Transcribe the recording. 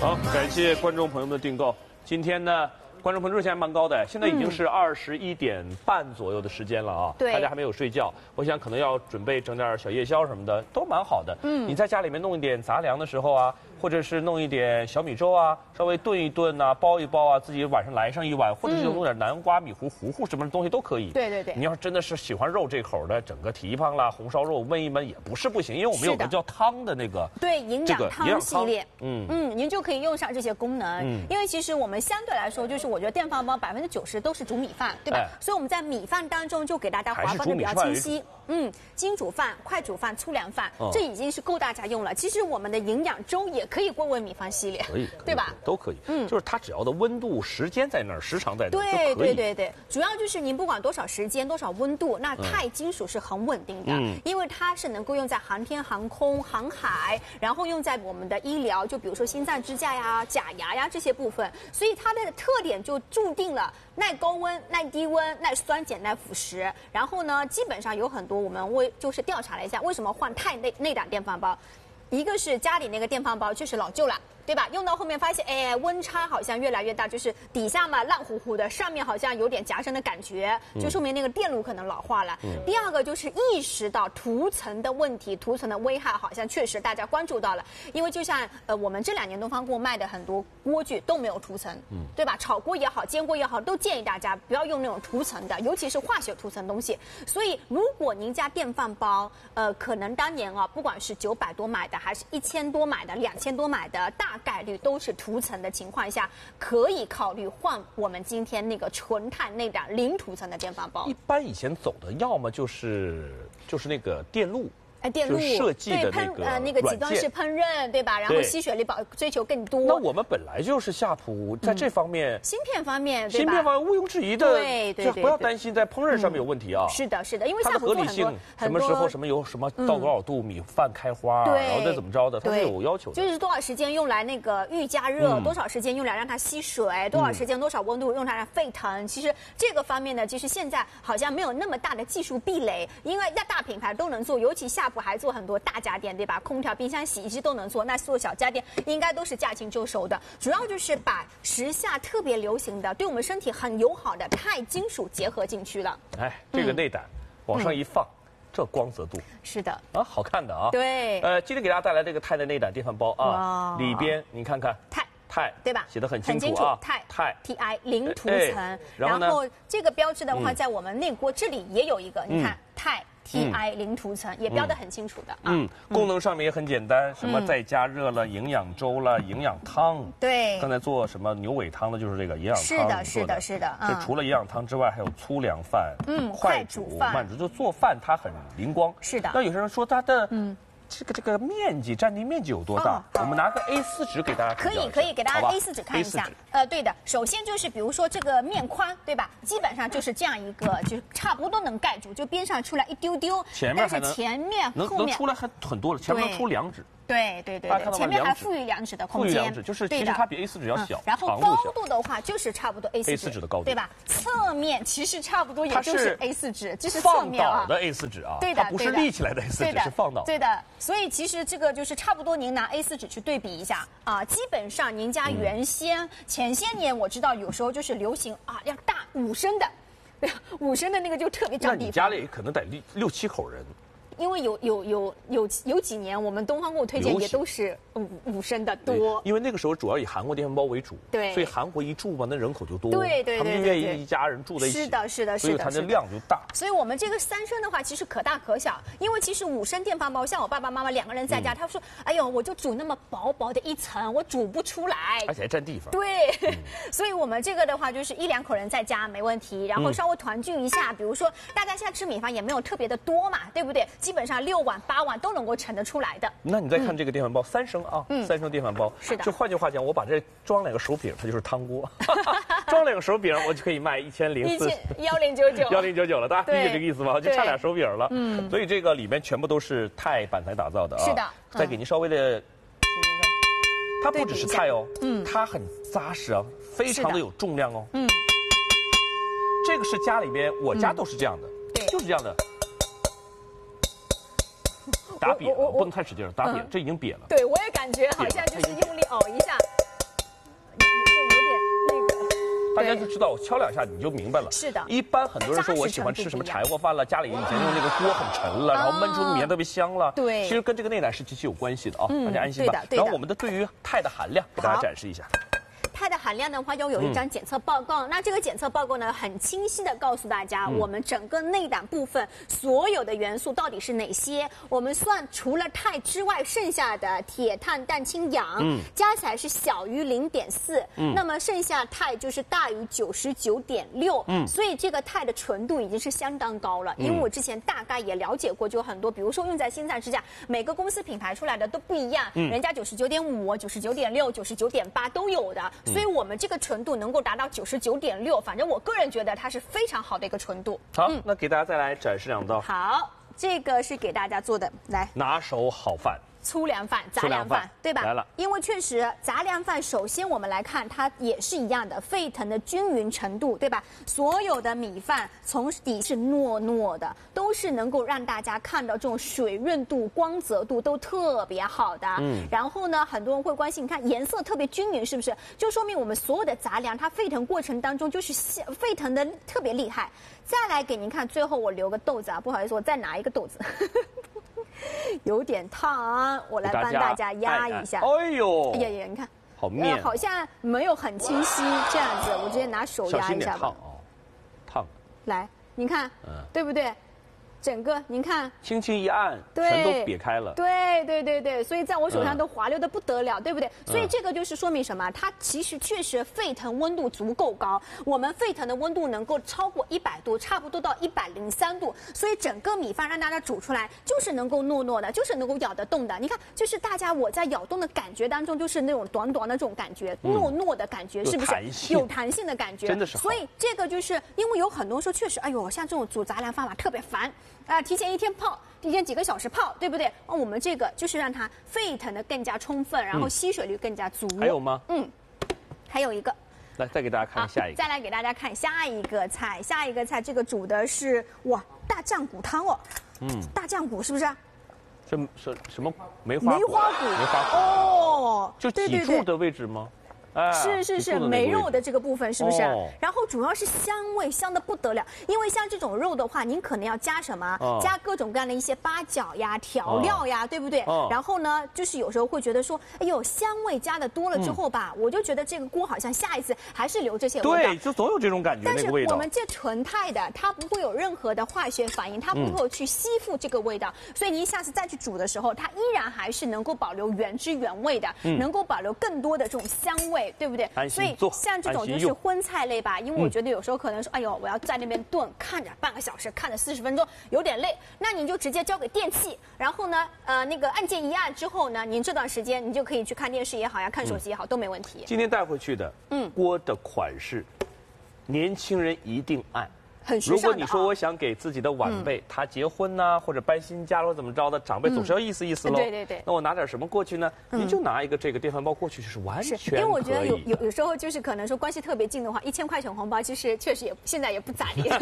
好，感谢观众朋友们的订购。今天呢，观众朋友热情还蛮高的，现在已经是21:30左右的时间了啊。 对， 大家还没有睡觉，我想可能要准备整点小夜宵什么的，都蛮好的。你在家里面弄一点杂粮的时候啊，或者是弄一点小米粥啊，稍微炖一炖啊，煲一煲啊，自己晚上来上一碗，或者是弄点南瓜米糊什么东西都可以。 对对对。 你要是真的是喜欢肉这口的，整个蹄膀啦、红烧肉焖一焖也不是不行，因为我们有个叫汤的那个。 对，营养汤系列。您就可以用上这些功能。因为其实我们相对来说，就是我觉得电饭煲90%都是煮米饭，对吧？所以我们在米饭当中就给大家划分的比较清晰。精煮饭、快煮饭、粗粮饭，这已经是够大家用了。其实我们的营养粥也可以归为米饭系列， 可以， 对吧？ 都可以。就是它只要的温度、时间在那儿，时长在那儿， 对，主要就是您不管多少时间、多少温度，那钛金属是很稳定的，因为它是能够用在航天航空、航海，然后用在我们的医疗，就比如说心脏支架呀、假牙呀这些部分，所以它的特点就注定了耐高温、耐低温、耐酸碱、耐腐蚀。然后呢，基本上有很多我们就是调查了一下，为什么换钛内胆电饭煲，一个是家里那个电饭煲就是老旧了。对吧？用到后面发现，哎，温差好像越来越大，就是底下嘛烂乎乎的，上面好像有点夹生的感觉，就说明那个电路可能老化了。第二个就是意识到涂层的问题，涂层的危害，好像确实大家关注到了。因为就像我们这2年东方锅卖的很多锅具都没有涂层，对吧？炒锅也好，煎锅也好，都建议大家不要用那种涂层的，尤其是化学涂层东西。所以如果您家电饭煲，可能当年啊，不管是900多买的，还是1000多买的、2000多买的，大概率都是涂层的情况下，可以考虑换我们今天那个纯钛内胆零涂层的电饭煲。 一般以前走的要么就是那个电路。 电路设计的那个几段式烹饪，对吧？然后吸水力追求更多。 那我们本来就是夏普在这方面， 芯片方面， 芯片方面毋庸置疑的， 对， 就不要担心在烹饪上面有问题啊。 是的，因为夏普做很多， 什么时候有什么到多少度米饭开花，然后再怎么着的，它是有要求的。 就是多少时间用来那个预加热，多少时间用来让它吸水，多少时间多少温度用它来沸腾。其实这个方面呢，其实现在好像没有那么大的技术壁垒，因为大品牌都能做，尤其夏普还做很多大家电，对吧？空调、冰箱、洗衣机都能做，那做小家电应该都是驾轻就熟的。主要就是把时下特别流行的、对我们身体很友好的钛金属结合进去了。 哎，这个内胆往上一放，这光泽度是的啊，好看的啊。 对， 今天给大家带来这个钛的内胆电饭煲啊，里边你看看钛， 对吧？ 写得很清楚啊， 钛 TI 零涂层。然后这个标志的话，在我们内锅这里也有一个，你看钛。TI 零涂层也标得很清楚的啊。 功能上面也很简单，什么再加热了、营养粥了、营养汤。 对， 刚才做什么牛尾汤的，就是这个营养汤。 是的。 这除了营养汤之外，还有粗粮饭、快煮、慢煮，就做饭它很灵光。 是的。 那有些人说它的这个面积占地面积有多大？我们拿个 A4 纸给大家看。 可以给大家 A4 纸看一下。对的，首先就是比如说这个面宽，对吧？基本上就是这样一个，就是差不多能盖住，就边上出来一丢丢，但是前面后面能出来很多了，前面能出2指。 对，前面还富裕2指的空间， 富裕2指，就是其实它比 A4 纸要小， 然后高度的话就是差不多 A4 纸的高度， 对吧？侧面其实差不多也就是 A4 纸，这是侧面啊，放倒的 A4 纸啊， 对的， 它不是立起来的 A4 纸，是放倒。 对的，所以其实这个就是差不多，您拿 A4 纸去对比一下啊，基本上您家原先前些年我知道有时候就是流行啊要大5升的，5升的那个就特别占地方。 那你家里可能得6、7口人。 因为有几年，我们东方给我推荐也都是5升的多。 因为那个时候主要以韩国电饭煲为主， 对， 所以韩国一住嘛，那人口就多， 对， 他们就愿意一家人住在一起， 是的， 所以它的量就大。 所以我们这个3升的话，其实可大可小，因为其实5升电饭煲，像我爸爸妈妈2个人在家，他说，哎呦，我就煮那么薄薄的一层，我煮不出来， 而且还占地方。 对，所以我们这个的话就是1、2口人在家没问题，然后稍微团聚一下，比如说大家现在吃米饭也没有特别的多嘛，对不对？基本上6碗8碗都能够盛得出来的。 那你再看这个电饭煲3升啊，3升电饭煲， 是的。 就换句话讲，我把这装2个手柄，它就是汤锅。装2个手柄，我就可以卖1099了，大家理解这个意思吗？就差俩手柄了。所以这个里面全部都是钛板材打造的啊。 是的。 再给您稍微的，它不只是钛哦，它很扎实啊，非常的有重量哦。这个是家里边，我家都是这样的，就是这样的。打瘪了，不能太使劲了，打瘪了，这已经瘪了。 对，我也感觉好像就是用力一下。 大家就知道敲2下你就明白了。 是的。 一般很多人说我喜欢吃什么柴火饭了，家里以前用那个锅很沉了，然后焖出米饭特别香了。 对。 其实跟这个内胆石其实有关系的啊，大家安心吧。然后我们的对于钛的含量给大家展示一下。 钛的含量的话，要有一张检测报告。那这个检测报告呢，很清晰的告诉大家，我们整个内胆部分所有的元素到底是哪些。我们算除了钛之外，剩下的铁、碳、氮、氢、氧，加起来是小于0.4。那么剩下钛就是大于99.6。所以这个钛的纯度已经是相当高了。因为我之前大概也了解过，就很多，比如说用在心脏支架，每个公司品牌出来的都不一样，人家99.5、99.6、99.8都有的。所以我们这个纯度能够达到99.6，反正我个人觉得它是非常好的一个纯度。 好，那给大家再来展示2道。 好，这个是给大家做的，来拿手好饭。 粗粮饭、杂粮饭，对吧？ 来了。 因为确实杂粮饭，首先我们来看它也是一样的，沸腾的均匀程度，对吧？所有的米饭从底是糯糯的，都是能够让大家看到这种水润度、光泽度都特别好的。然后呢，很多人会关心，你看颜色特别均匀，是不是？就说明我们所有的杂粮它沸腾过程当中就是沸腾的特别厉害。再来给您看，最后我留个豆子啊，不好意思，我再拿一个豆子。有点烫，我来帮大家压一下。 哎呦， 哎呀呀，你看， 好面， 好像没有很清晰，这样子，我直接拿手压一下吧。 烫哦，烫。 来，您看，对不对？整个您看， 轻轻一按，全都瘪开了。 对，所以在我手上都滑溜的不得了，对不对？所以这个就是说明什么？它其实确实沸腾温度足够高，我们沸腾的温度能够超过100度，差不多到103度，所以整个米饭让大家煮出来就是能够糯糯的，就是能够咬得动的。你看，就是大家我在咬动的感觉当中，就是那种短短的这种感觉，糯糯的感觉，是不是？有弹性的感觉， 真的是好。 所以这个就是因为有很多人说，确实，哎呦，像这种煮杂粮饭嘛，特别烦。提前1天泡，提前几个小时泡，对不对？我们这个就是让它沸腾的更加充分，然后吸水率更加足。 还有吗？ 还有一个。 来，再给大家看下一个。 再来给大家看下一个菜，下一个菜这个煮的是大酱骨汤哦。大酱骨是不是？ 这什么梅花骨？ 哦， 就脊柱的位置吗？ 是梅肉的这个部分是不是？然后主要是香味香的不得了，因为像这种肉的话，您可能要加什么？加各种各样的一些八角呀、调料呀，对不对？然后呢，就是有时候会觉得说，哎呦，香味加的多了之后吧，我就觉得这个锅好像下一次还是留这些味道。 对，就总有这种感觉，那个味道。 但是我们这纯钛的，它不会有任何的化学反应，它不会去吸附这个味道，所以您下次再去煮的时候，它依然还是能够保留原汁原味的，能够保留更多的这种香味。对不对？所以像这种就是荤菜类吧，因为我觉得有时候可能说，哎呦，我要在那边炖，看着半个小时，看着40分钟，有点累。那你就直接交给电器，然后呢，那个按键一按之后呢，您这段时间你就可以去看电视也好呀，看手机也好，都没问题。 今天带回去的，锅的款式，年轻人一定爱。如果你说我想给自己的晚辈，他结婚呐，或者搬新家或者怎么着的，长辈总是要意思意思喽。 对。 那我拿点什么过去呢？您就拿一个这个电饭煲过去就是完全可以。 因为我觉得有时候就是可能说关系特别近的话，1000块钱红包其实确实也现在也不咋地。